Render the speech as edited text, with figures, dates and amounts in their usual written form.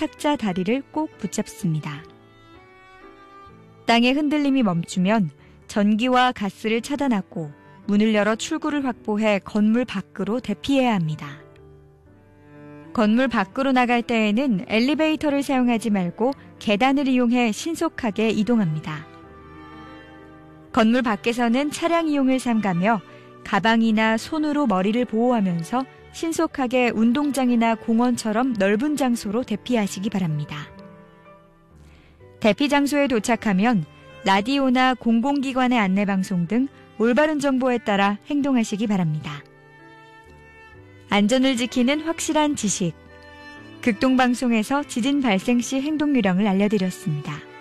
탁자 다리를 꼭 붙잡습니다. 땅의 흔들림이 멈추면 전기와 가스를 차단하고 문을 열어 출구를 확보해 건물 밖으로 대피해야 합니다. 건물 밖으로 나갈 때에는 엘리베이터를 사용하지 말고 계단을 이용해 신속하게 이동합니다. 건물 밖에서는 차량 이용을 삼가며 가방이나 손으로 머리를 보호하면서 신속하게 운동장이나 공원처럼 넓은 장소로 대피하시기 바랍니다. 대피 장소에 도착하면 라디오나 공공기관의 안내방송 등 올바른 정보에 따라 행동하시기 바랍니다. 안전을 지키는 확실한 지식. 극동방송에서 지진 발생 시 행동 요령을 알려드렸습니다.